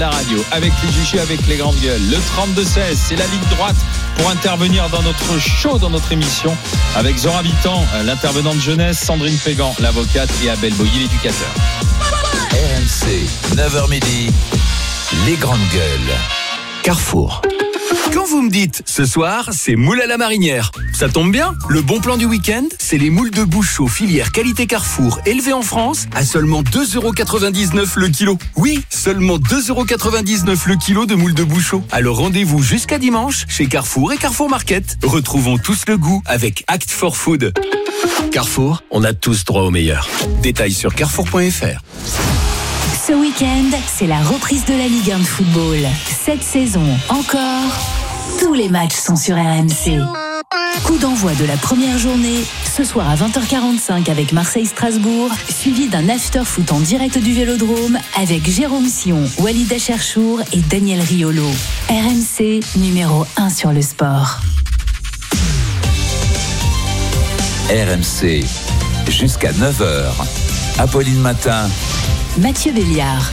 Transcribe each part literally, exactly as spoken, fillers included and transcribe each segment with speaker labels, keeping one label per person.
Speaker 1: La radio, avec les Juchés, avec les grandes gueules. Le trente-deux seize, c'est la ligne droite pour intervenir dans notre show, dans notre émission, avec Zora Bitan, l'intervenante jeunesse, Sandrine Pégan, l'avocate, et Abel Boilly, l'éducateur.
Speaker 2: R M C, neuf heures midi, les grandes gueules. Carrefour.
Speaker 3: Quand vous me dites, ce soir, c'est moule à la marinière, ça tombe bien. Le bon plan du week-end, c'est les moules de Bouchot, filière qualité Carrefour, élevées en France, à seulement deux euros quatre-vingt-dix-neuf le kilo. Oui, seulement deux euros quatre-vingt-dix-neuf le kilo de moules de Bouchot. Alors rendez-vous jusqu'à dimanche, chez Carrefour et Carrefour Market. Retrouvons tous le goût avec Act for Food. Carrefour, on a tous droit au meilleur. Détails sur carrefour point f r.
Speaker 4: Ce week-end, c'est la reprise de la Ligue un de football. Cette saison encore, tous les matchs sont sur R M C. Coup d'envoi de la première journée, ce soir à vingt heures quarante-cinq avec Marseille-Strasbourg, suivi d'un after-foot en direct du Vélodrome avec Jérôme Sion, Walid Acharchour et Daniel Riolo. R M C, numéro un sur le sport.
Speaker 2: R M C, jusqu'à neuf heures. Apolline Matin.
Speaker 4: Mathieu Béliard.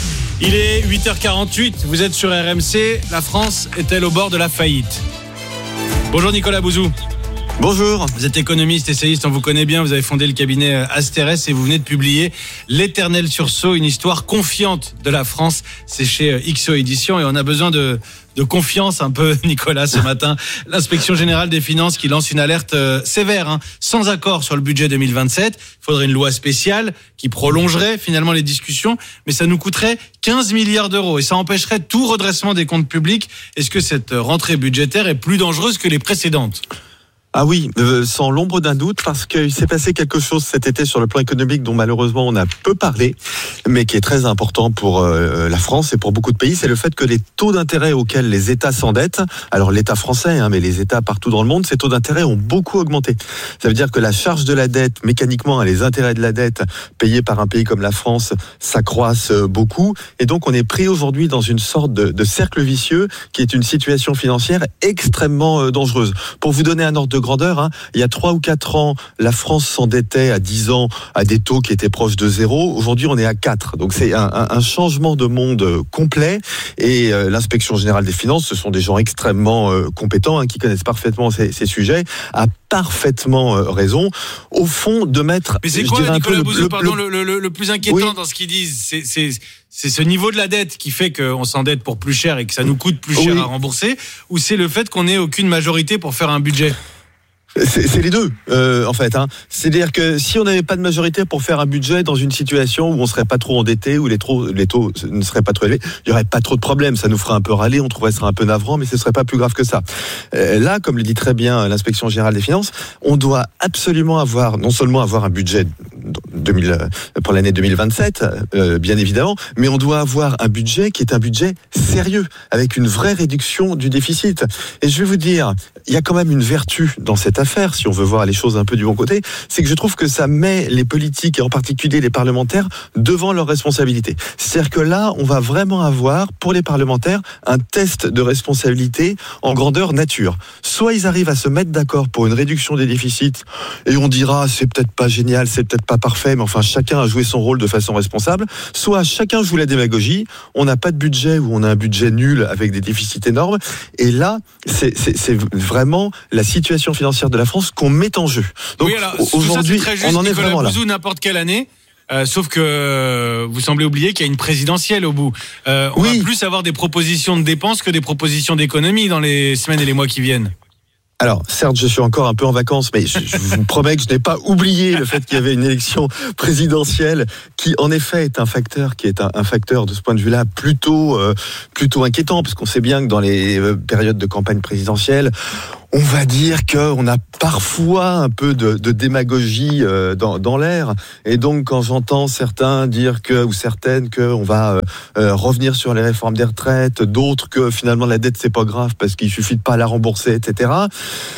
Speaker 5: Il est huit heures quarante-huit, vous êtes sur R M C. La France est-elle au bord de la faillite ? Bonjour Nicolas Bouzou.
Speaker 6: Bonjour.
Speaker 5: Vous êtes économiste, essayiste, on vous connaît bien. Vous avez fondé le cabinet Asterès et vous venez de publier L'éternel sursaut, une histoire confiante de la France. C'est chez X O Éditions et on a besoin de, de confiance un peu, Nicolas, ce matin. L'inspection générale des finances qui lance une alerte euh, sévère, hein, sans accord sur le budget deux mille vingt-sept. Il faudrait une loi spéciale qui prolongerait finalement les discussions, mais ça nous coûterait quinze milliards d'euros et ça empêcherait tout redressement des comptes publics. Est-ce que cette rentrée budgétaire est plus dangereuse que les précédentes ?
Speaker 6: Ah oui, euh, sans l'ombre d'un doute, parce qu'il s'est passé quelque chose cet été sur le plan économique dont malheureusement on a peu parlé, mais qui est très important pour euh, la France et pour beaucoup de pays, c'est le fait que les taux d'intérêt auxquels les États s'endettent, alors l'État français, hein, mais les États partout dans le monde, ces taux d'intérêt ont beaucoup augmenté. Ça veut dire que la charge de la dette, mécaniquement, les intérêts de la dette payés par un pays comme la France s'accroissent beaucoup, et donc on est pris aujourd'hui dans une sorte de, de cercle vicieux qui est une situation financière extrêmement euh, dangereuse. Pour vous donner un ordre de grandeur, hein. Il y a trois ou quatre ans, la France s'endettait à dix ans à des taux qui étaient proches de zéro. Aujourd'hui, on est à quatre. Donc c'est un, un, un changement de monde complet. Et euh, l'inspection générale des finances, ce sont des gens extrêmement euh, compétents, hein, qui connaissent parfaitement ces, ces sujets, a parfaitement euh, raison. Au fond, de mettre...
Speaker 5: Mais c'est quoi, Nicolas Bouzou, pardon, le, le, le, le plus inquiétant oui. dans ce qu'ils disent, c'est... c'est... C'est ce niveau de la dette qui fait qu'on s'endette pour plus cher et que ça nous coûte plus cher oui. à rembourser, ou c'est le fait qu'on n'ait aucune majorité pour faire un budget ?
Speaker 6: C'est, c'est les deux, euh, en fait. Hein. C'est-à-dire que si on n'avait pas de majorité pour faire un budget dans une situation où on serait pas trop endetté, où les, trop, les taux ne seraient pas trop élevés, il y aurait pas trop de problèmes. Ça nous ferait un peu râler, on trouverait ça un peu navrant, mais ce serait pas plus grave que ça. Euh, là, comme le dit très bien l'inspection générale des finances, on doit absolument avoir, non seulement avoir un budget deux mille, pour l'année deux mille vingt-sept, euh, bien évidemment, mais on doit avoir un budget qui est un budget sérieux, avec une vraie réduction du déficit. Et je vais vous dire, il y a quand même une vertu dans cette affaire, si on veut voir les choses un peu du bon côté, c'est que je trouve que ça met les politiques, et en particulier les parlementaires, devant leurs responsabilités. C'est-à-dire que là, on va vraiment avoir, pour les parlementaires, un test de responsabilité en grandeur nature. Soit ils arrivent à se mettre d'accord pour une réduction des déficits, et on dira, c'est peut-être pas génial, c'est peut-être pas parfait, mais enfin, chacun a joué son rôle de façon responsable. Soit chacun joue la démagogie, on n'a pas de budget, ou on a un budget nul avec des déficits énormes, et là, c'est, c'est, c'est vraiment la situation financière de la France qu'on met en jeu. Donc
Speaker 5: oui, alors,
Speaker 6: aujourd'hui,
Speaker 5: ça, juste,
Speaker 6: on en est
Speaker 5: Nicolas
Speaker 6: vraiment là.
Speaker 5: Bouzou, n'importe quelle année, euh, sauf que euh, vous semblez oublier qu'il y a une présidentielle au bout. Euh, on oui. va plus avoir des propositions de dépenses que des propositions d'économie dans les semaines et les mois qui viennent.
Speaker 6: Alors, certes, je suis encore un peu en vacances, mais je, je vous promets que je n'ai pas oublié le fait qu'il y avait une élection présidentielle qui, en effet, est un facteur qui est un, un facteur de ce point de vue-là plutôt, euh, plutôt inquiétant, parce qu'on sait bien que dans les périodes de campagne présidentielle, on va dire qu'on a parfois un peu de, de démagogie euh, dans, dans l'air. Et donc, quand j'entends certains dire que, ou certaines, qu'on va euh, revenir sur les réformes des retraites, d'autres que finalement la dette c'est pas grave parce qu'il suffit de pas la rembourser, et cetera.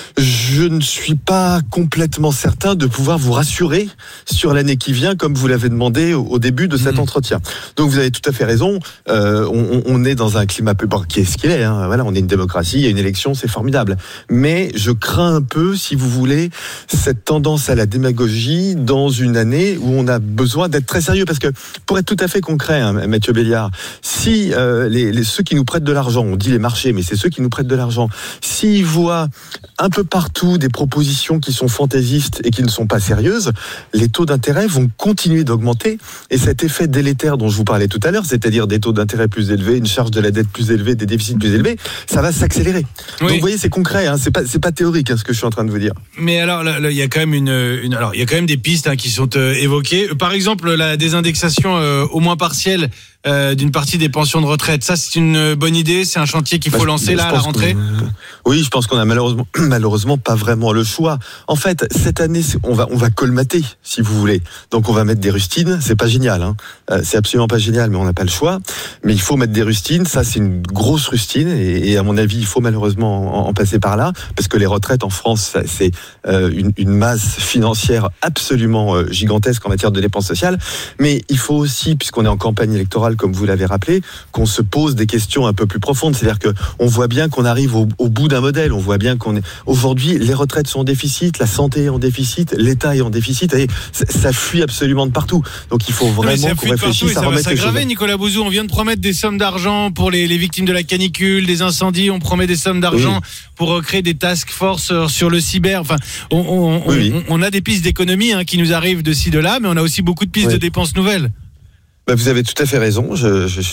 Speaker 6: Je ne suis pas complètement certain de pouvoir vous rassurer sur l'année qui vient, comme vous l'avez demandé au, au début de cet mmh. entretien. Donc, vous avez tout à fait raison. Euh, on, on est dans un climat peu bon, qui est ce qu'il est. Hein. Voilà, on est une démocratie, il y a une élection, c'est formidable. Mais mais je crains un peu, si vous voulez, cette tendance à la démagogie dans une année où on a besoin d'être très sérieux. Parce que, pour être tout à fait concret, hein, Mathieu Béliard, si euh, les, les, ceux qui nous prêtent de l'argent, on dit les marchés, mais c'est ceux qui nous prêtent de l'argent, s'ils voient un peu partout des propositions qui sont fantaisistes et qui ne sont pas sérieuses, les taux d'intérêt vont continuer d'augmenter. Et cet effet délétère dont je vous parlais tout à l'heure, c'est-à-dire des taux d'intérêt plus élevés, une charge de la dette plus élevée, des déficits plus élevés, ça va s'accélérer. Oui. Donc vous voyez, c'est concret, hein, c'est pas c'est pas théorique hein, ce que je suis en train de vous dire.
Speaker 5: Mais alors, il y a quand même une, une alors il y a quand même des pistes hein, qui sont euh, évoquées. Par exemple, la désindexation euh, au moins partielle euh, d'une partie des pensions de retraite. Ça, c'est une bonne idée. C'est un chantier qu'il faut bah, lancer là à la rentrée.
Speaker 6: Oui, je pense qu'on a malheureusement malheureusement pas vraiment le choix. En fait, cette année, on va on va colmater, si vous voulez. Donc on va mettre des rustines. C'est pas génial, hein. Euh, c'est absolument pas génial, mais on n'a pas le choix. Mais il faut mettre des rustines. Ça, c'est une grosse rustine, et, et à mon avis, il faut malheureusement en, en passer par là, parce que les retraites en France, ça, c'est euh, une, une masse financière absolument euh, gigantesque en matière de dépenses sociales. Mais il faut aussi, puisqu'on est en campagne électorale, comme vous l'avez rappelé, qu'on se pose des questions un peu plus profondes. C'est-à-dire que on voit bien qu'on arrive au, au bout d'un modèle. On voit bien qu'on est aujourd'hui, les retraites sont en déficit, la santé est en déficit, l'État est en déficit, et ça, ça fuit absolument de partout. Donc il faut vraiment qu'on réfléchisse à remettre les choses. Ça va s'aggraver,
Speaker 5: Nicolas Bouzou. On vient de promettre des sommes d'argent pour les, les victimes de la canicule, des incendies. On promet des sommes d'argent oui. pour créer des task force sur le cyber. Enfin, on, on, oui, oui. on, on a des pistes d'économie hein, qui nous arrivent de ci de là, mais on a aussi beaucoup de pistes oui. de dépenses nouvelles.
Speaker 6: Bah vous avez tout à fait raison. Je, je, je,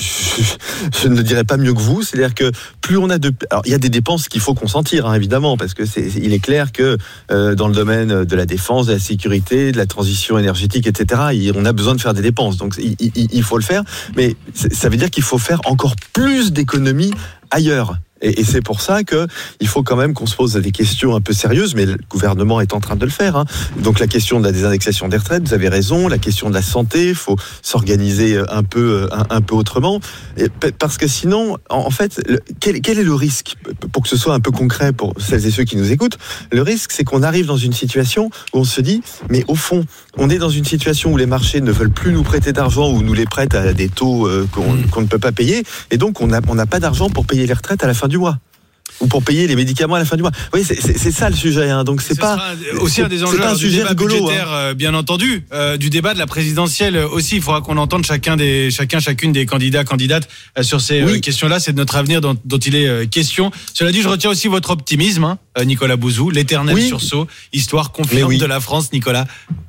Speaker 6: je ne le dirais pas mieux que vous. C'est-à-dire que plus on a de, alors il y a des dépenses qu'il faut consentir, hein, évidemment, parce que c'est, il est clair que euh, dans le domaine de la défense, de la sécurité, de la transition énergétique, et cetera, il, on a besoin de faire des dépenses. Donc il, il, il faut le faire, mais ça veut dire qu'il faut faire encore plus d'économies ailleurs. Et, et c'est pour ça que il faut quand même qu'on se pose des questions un peu sérieuses, mais le gouvernement est en train de le faire. Hein. Donc la question de la désindexation des retraites, vous avez raison. La question de la santé, il faut s'organiser un peu, un, un peu autrement, et, parce que sinon, en, en fait, le, quel, quel est le risque, pour que ce soit un peu concret pour celles et ceux qui nous écoutent? Le risque, c'est qu'on arrive dans une situation où on se dit, mais au fond, on est dans une situation où les marchés ne veulent plus nous prêter d'argent, ou nous les prêtent à des taux euh, qu'on, qu'on ne peut pas payer, et donc on n'a on n'a pas d'argent pour payer les retraites à la fin du mois, ou pour payer les médicaments à la fin du mois. Oui, c'est, c'est, c'est ça le sujet. Hein. Donc c'est, c'est pas
Speaker 5: aussi un des enjeux
Speaker 6: un
Speaker 5: du
Speaker 6: sujet
Speaker 5: débat
Speaker 6: rigolo,
Speaker 5: budgétaire, hein. euh, bien entendu, euh, du débat de la présidentielle aussi. Il faudra qu'on entende chacun des chacun chacune des candidats candidates euh, sur ces oui. euh, questions-là. C'est de notre avenir dont, dont il est euh, question. Cela dit, je retiens aussi votre optimisme, hein, Nicolas Bouzou, l'éternel oui. sursaut, histoire confiante oui. de la France, Nicolas.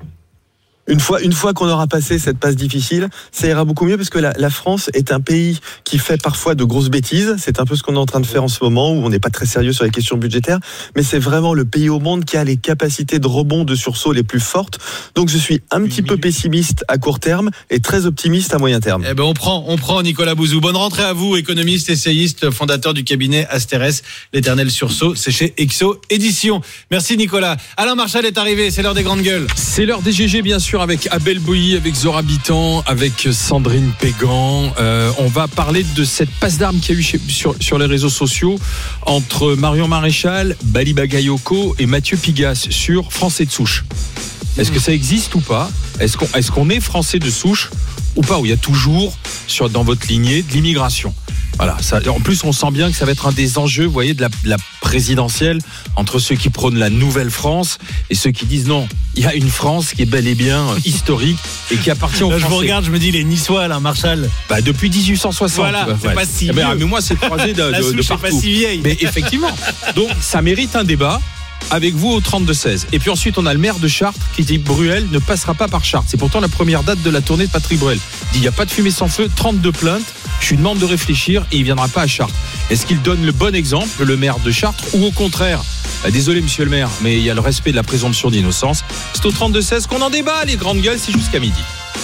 Speaker 6: Une fois, une fois qu'on aura passé cette passe difficile, ça ira beaucoup mieux, parce que la, la France est un pays qui fait parfois de grosses bêtises. C'est un peu ce qu'on est en train de faire en ce moment, où on n'est pas très sérieux sur les questions budgétaires. Mais c'est vraiment le pays au monde qui a les capacités de rebond, de sursaut les plus fortes. Donc je suis un petit peu pessimiste à court terme et très optimiste à moyen terme.
Speaker 5: Eh ben on prend, on prend Nicolas Bouzou. Bonne rentrée à vous, économiste, essayiste, fondateur du cabinet Asterès. L'éternel sursaut, c'est chez Exo Édition. Merci Nicolas. Alain Marchal est arrivé. C'est l'heure des grandes gueules.
Speaker 1: C'est l'heure des G G, bien sûr, avec Abel Boilly, avec Zora Bitan, avec Sandrine Pégan. Euh, on va parler de cette passe d'armes qu'il y a eu chez, sur, sur les réseaux sociaux entre Marion Maréchal, Bali Bagayoko et Mathieu Pigasse sur Français de souche. Est-ce que ça existe ou pas? Est-ce qu'on, est-ce qu'on est Français de souche ou pas? Où il y a toujours sur, dans votre lignée de l'immigration. Voilà, ça, en plus on sent bien que ça va être un des enjeux, vous voyez, de la, de la présidentielle, entre ceux qui prônent la nouvelle France et ceux qui disent non, il y a une France qui est bel et bien euh, historique et qui appartient aux
Speaker 5: Là,
Speaker 1: Français.
Speaker 5: Je vous regarde, je me dis les Niçois, là, Marshall.
Speaker 1: Bah depuis dix-huit cent soixante.
Speaker 5: Voilà, c'est ouais. pas si
Speaker 1: eh ben,
Speaker 5: vieux.
Speaker 1: mais moi c'est croisé de,
Speaker 5: la
Speaker 1: de,
Speaker 5: souche
Speaker 1: de partout.
Speaker 5: C'est pas si vieille.
Speaker 1: Mais effectivement, donc ça mérite un débat. Avec vous au trente-deux seize. Et puis ensuite on a le maire de Chartres qui dit Bruel ne passera pas par Chartres. C'est pourtant la première date de la tournée de Patrick Bruel. Il dit il n'y a pas de fumée sans feu, trente-deux plaintes. Je lui demande de réfléchir et il ne viendra pas à Chartres. Est-ce qu'il donne le bon exemple, le maire de Chartres, ou au contraire, bah, désolé monsieur le maire, mais il y a le respect de la présomption d'innocence. C'est au trente-deux seize qu'on en débat. Les grandes gueules, c'est jusqu'à midi.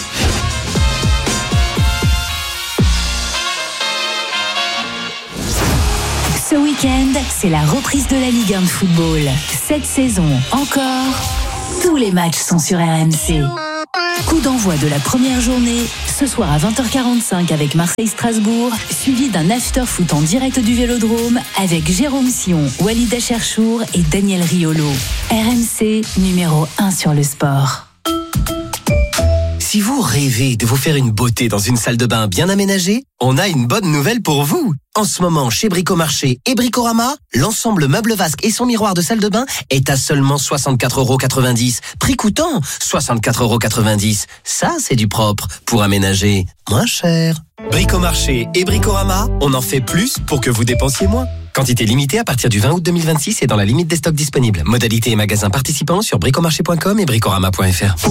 Speaker 4: Ce week-end, c'est la reprise de la Ligue un de football. Cette saison encore, tous les matchs sont sur R M C. Coup d'envoi de la première journée, ce soir à vingt heures quarante-cinq avec Marseille-Strasbourg, suivi d'un after-foot en direct du Vélodrome avec Jérôme Sion, Walid Acharchour et Daniel Riolo. R M C, numéro un sur le sport.
Speaker 7: Si vous rêvez de vous faire une beauté dans une salle de bain bien aménagée, on a une bonne nouvelle pour vous. En ce moment, chez Bricomarché et Bricorama, l'ensemble meuble vasque et son miroir de salle de bain est à seulement soixante-quatre euros quatre-vingt-dix. Prix coûtant soixante-quatre euros quatre-vingt-dix. Ça, c'est du propre pour aménager moins cher. Bricomarché et Bricorama, on en fait plus pour que vous dépensiez moins. Quantité limitée à partir du vingt août deux mille vingt-six et dans la limite des stocks disponibles. Modalités et magasins participants sur bricomarché point com et bricorama point f r.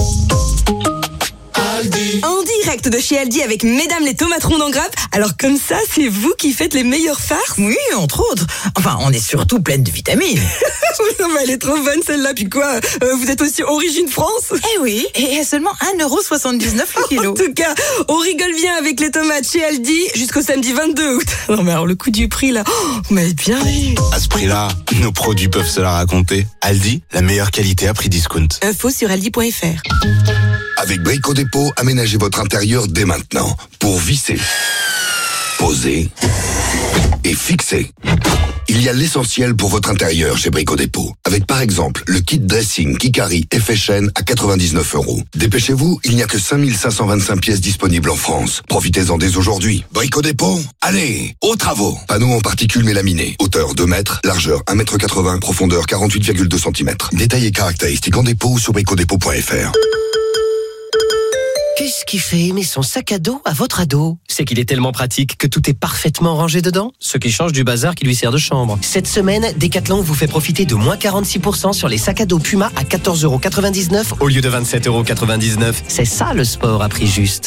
Speaker 8: En direct de chez Aldi avec Mesdames les tomates rondes en grappe. Alors comme ça, c'est vous qui faites les meilleures farces?
Speaker 9: Oui, entre autres. Enfin, on est surtout pleine de vitamines.
Speaker 8: Non mais elle est trop bonne celle-là. Puis quoi, euh, vous êtes aussi origine France?
Speaker 9: Eh oui, et à seulement un euro soixante-dix-neuf le kilo.
Speaker 8: En tout cas, on rigole bien avec les tomates chez Aldi jusqu'au samedi vingt-deux août. Non mais alors le coup du prix là, oh, vous m'avez bien vu.
Speaker 10: À ce prix-là, nos produits peuvent se la raconter. Aldi, la meilleure qualité à prix discount.
Speaker 8: Info sur aldi point f r.
Speaker 11: Avec Brico Dépôt, aménagez votre intérieur dès maintenant pour visser, poser et fixer. Il y a l'essentiel pour votre intérieur chez Brico Dépôt. Avec par exemple le kit dressing Kikari effet chaîne à quatre-vingt-dix-neuf euros. Dépêchez-vous, il n'y a que cinq mille cinq cent vingt-cinq pièces disponibles en France. Profitez-en dès aujourd'hui. Brico Dépôt, allez, aux travaux. Panneau en particules mélaminées. Hauteur deux mètres, largeur un mètre quatre-vingts, profondeur quarante-huit virgule deux centimètres. Détails et caractéristiques en dépôt sur brico dépôt point f r.
Speaker 7: Qu'est-ce qui fait aimer son sac à dos à votre ado? C'est qu'il est tellement pratique que tout est parfaitement rangé dedans, ce qui change du bazar qui lui sert de chambre. Cette semaine, Decathlon vous fait profiter de moins quarante-six pour cent sur les sacs à dos Puma à quatorze euros quatre-vingt-dix-neuf au lieu de vingt-sept euros quatre-vingt-dix-neuf. C'est ça le sport à prix juste.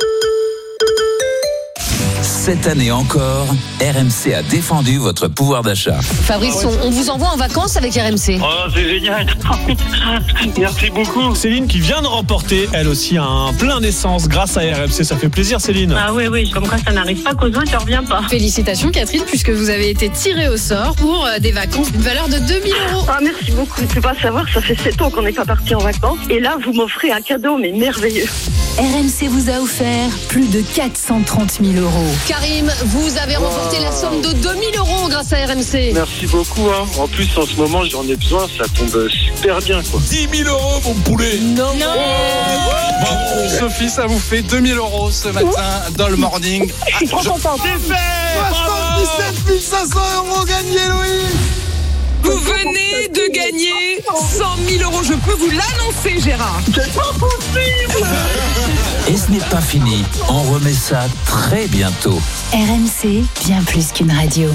Speaker 2: Cette année encore, R M C a défendu votre pouvoir d'achat.
Speaker 12: Fabrice, on, on vous envoie en vacances avec R M C.
Speaker 13: Oh, c'est génial. Merci beaucoup.
Speaker 14: Céline qui vient de remporter, elle aussi, un plein d'essence grâce à R M C. Ça fait plaisir, Céline.
Speaker 13: Ah oui, oui, comme quoi ça n'arrive pas qu'aux uns, ça revient pas.
Speaker 12: Félicitations, Catherine, puisque vous avez été tirée au sort pour des vacances d'une valeur de deux mille euros.
Speaker 13: Ah, merci beaucoup. Tu peux pas savoir, ça fait sept ans qu'on n'est pas parti en vacances. Et là, vous m'offrez un cadeau, mais merveilleux.
Speaker 4: R M C vous a offert plus de quatre cent trente mille euros.
Speaker 12: Karim, vous avez remporté la somme de deux mille euros grâce à R M C.
Speaker 13: Merci beaucoup. Hein. En plus, en ce moment, j'en ai besoin. Ça tombe super bien, quoi.
Speaker 14: dix mille euros, mon poulet.
Speaker 12: Non. non.
Speaker 5: Bravo, Sophie, ça vous fait deux mille euros ce matin dans le morning.
Speaker 13: Je suis trop contente.
Speaker 5: C'est fait. soixante-dix-sept mille cinq cents euros gagnés, Louis.
Speaker 8: Vous venez de gagner cent mille euros. Je peux vous l'annoncer, Gérard.
Speaker 13: C'est pas possible.
Speaker 2: Et ce n'est pas fini, on remet ça très bientôt.
Speaker 4: R M C, bien plus qu'une radio.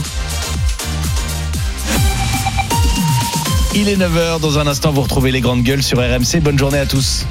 Speaker 1: Il est neuf heures, dans un instant vous retrouvez les grandes gueules sur R M C. Bonne journée à tous.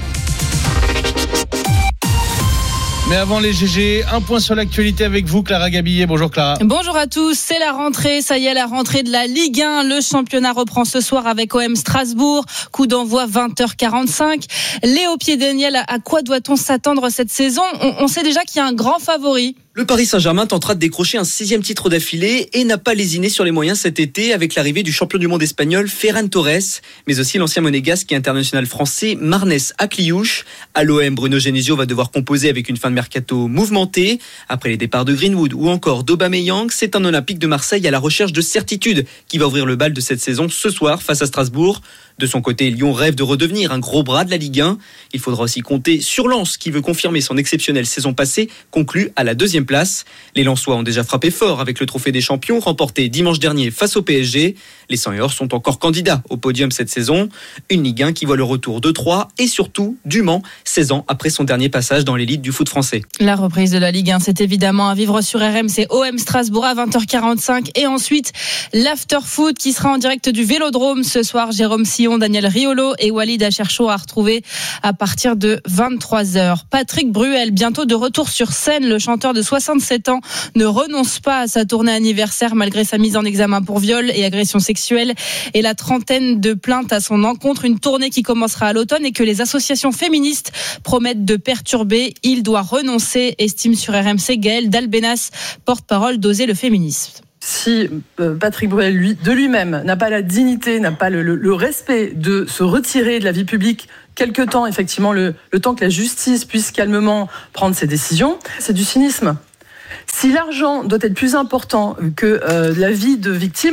Speaker 1: Mais avant les G G, un point sur l'actualité avec vous, Clara Gabillet. Bonjour Clara.
Speaker 15: Bonjour à tous, c'est la rentrée, ça y est, la rentrée de la Ligue un. Le championnat reprend ce soir avec O M Strasbourg. Coup d'envoi vingt heures quarante-cinq. Léo Pied-Daniel, à quoi doit-on s'attendre cette saison? on, on sait déjà qu'il y a un grand favori.
Speaker 16: Le Paris Saint-Germain tentera de décrocher un sixième titre d'affilée et n'a pas lésiné sur les moyens cet été avec l'arrivée du champion du monde espagnol Ferran Torres, mais aussi l'ancien monégasque et international français Marnes Akliouche. À l'O M, Bruno Genesio va devoir composer avec une fin de mercato mouvementée. Après les départs de Greenwood ou encore d'Aubameyang, c'est un Olympique de Marseille à la recherche de certitude qui va ouvrir le bal de cette saison ce soir face à Strasbourg. De son côté, Lyon rêve de redevenir un gros bras de la Ligue un. Il faudra aussi compter sur Lens qui veut confirmer son exceptionnelle saison passée, conclue à la deuxième place. Les Lensois ont déjà frappé fort avec le trophée des champions remporté dimanche dernier face au P S G. Les cent et or sont encore candidats au podium cette saison. Une Ligue un qui voit le retour de Troyes et surtout du Mans, seize ans après son dernier passage dans l'élite du foot français.
Speaker 15: La reprise de la Ligue un, c'est évidemment à vivre sur R M C. O M Strasbourg à vingt heures quarante-cinq et ensuite l'after foot qui sera en direct du Vélodrome ce soir. Jérôme Sillon, Daniel Riolo et Walid Achercho à retrouver à partir de vingt-trois heures. Patrick Bruel, bientôt de retour sur scène. Le chanteur de soixante-sept ans ne renonce pas à sa tournée anniversaire malgré sa mise en examen pour viol et agression sexuelle et la trentaine de plaintes à son encontre. Une tournée qui commencera à l'automne et que les associations féministes promettent de perturber. Il doit renoncer, estime sur R M C Gaël Dalbenas, porte-parole d'Oser le féminisme.
Speaker 17: Si Patrick Bruel, lui, de lui-même, n'a pas la dignité, n'a pas le, le, le respect de se retirer de la vie publique quelque temps, effectivement, le, le temps que la justice puisse calmement prendre ses décisions, c'est du cynisme. Si l'argent doit être plus important que euh, la vie de victime,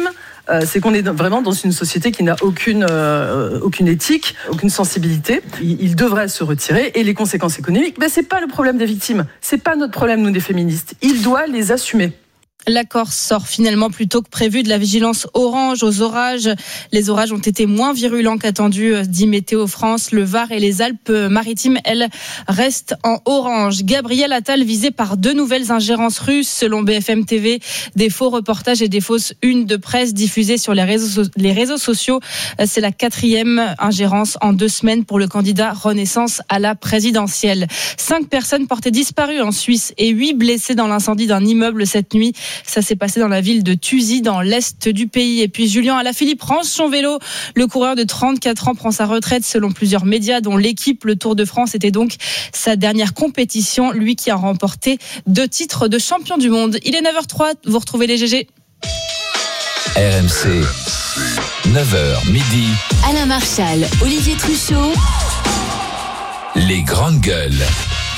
Speaker 17: euh, c'est qu'on est vraiment dans une société qui n'a aucune, euh, aucune éthique, aucune sensibilité. Il, il devrait se retirer et les conséquences économiques, ben, c'est pas le problème des victimes, c'est pas notre problème, nous, des féministes. Il doit les assumer.
Speaker 15: L'accord sort finalement plus tôt que prévu de la vigilance orange aux orages. Les orages ont été moins virulents qu'attendu, dit Météo France. Le Var et les Alpes-Maritimes, elles, restent en orange. Gabriel Attal visé par deux nouvelles ingérences russes, selon B F M T V. Des faux reportages et des fausses unes de presse diffusées sur les réseaux, les réseaux sociaux. C'est la quatrième ingérence en deux semaines pour le candidat Renaissance à la présidentielle. Cinq personnes portées disparues en Suisse et huit blessées dans l'incendie d'un immeuble cette nuit. Ça s'est passé dans la ville de Thuzy, dans l'est du pays. Et puis Julien Alaphilippe range son vélo. Le coureur de trente-quatre ans prend sa retraite selon plusieurs médias, dont l'équipe. Le Tour de France était donc sa dernière compétition. Lui qui a remporté deux titres de champion du monde. Il est neuf heures zéro trois. Vous retrouvez les G G.
Speaker 2: R M C, neuf heures midi.
Speaker 4: Alain Marchal, Olivier Truchot.
Speaker 2: Les grandes gueules.